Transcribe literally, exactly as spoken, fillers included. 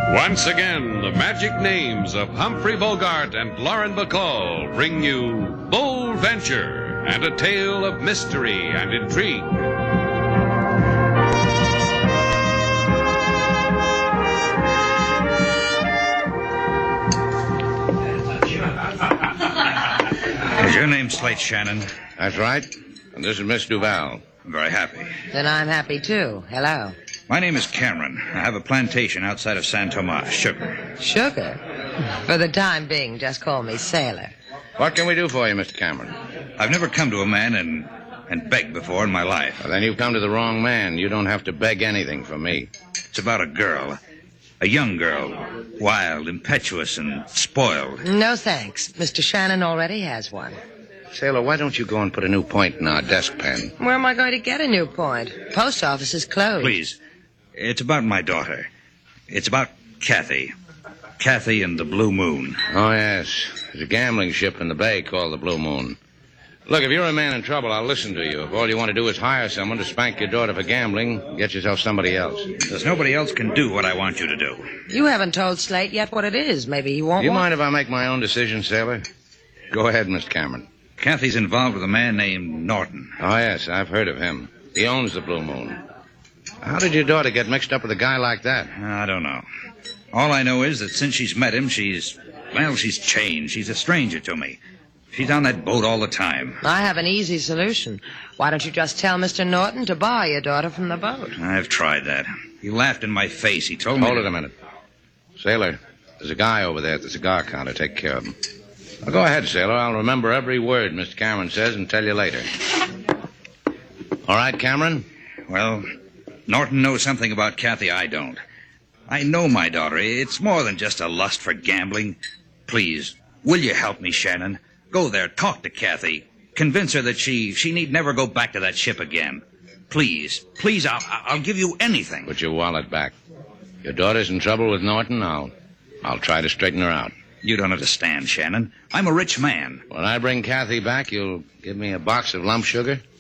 Once again, the magic names of Humphrey Bogart and Lauren Bacall bring you Bold Venture and a tale of mystery and intrigue. Is your name Slate Shannon? That's right. And this is Miss Duval. I'm very happy. Then I'm happy, too. Hello. My name is Cameron. I have a plantation outside of San Tomas, sugar. Sugar? For the time being, just call me Sailor. What can we do for you, Mister Cameron? I've never come to a man and, and begged before in my life. Well, then you've come to the wrong man. You don't have to beg anything from me. It's about a girl. A young girl. Wild, impetuous, and spoiled. No thanks. Mister Shannon already has one. Sailor, why don't you go and put a new point in our desk pen? Where am I going to get a new point? Post office is closed. Please. It's about my daughter. It's about Kathy. Kathy and the Blue Moon. Oh, yes. There's a gambling ship in the bay called the Blue Moon. Look, if you're a man in trouble, I'll listen to you. If all you want to do is hire someone to spank your daughter for gambling, get yourself somebody else. There's nobody else can do what I want you to do. You haven't told Slate yet what it is. Maybe he won't Do you want... mind if I make my own decision, Sailor? Go ahead, Mister Cameron. Kathy's involved with a man named Norton. Oh, yes, I've heard of him. He owns the Blue Moon. How did your daughter get mixed up with a guy like that? I don't know. All I know is that since she's met him, she's... Well, she's changed. She's a stranger to me. She's on that boat all the time. I have an easy solution. Why don't you just tell Mister Norton to buy your daughter from the boat? I've tried that. He laughed in my face. He told me... Hold it a minute. Sailor, there's a guy over there at the cigar counter. Take care of him. Well, go ahead, Sailor. I'll remember every word Mister Cameron says and tell you later. All right, Cameron? Well, Norton knows something about Kathy I don't. I know my daughter. It's more than just a lust for gambling. Please, will you help me, Shannon? Go there, talk to Kathy. Convince her that she she need never go back to that ship again. Please, please, I'll, I'll give you anything. Put your wallet back. Your daughter's in trouble with Norton. I'll, I'll try to straighten her out. You don't understand, Shannon. I'm a rich man. When I bring Kathy back, you'll give me a box of lump sugar?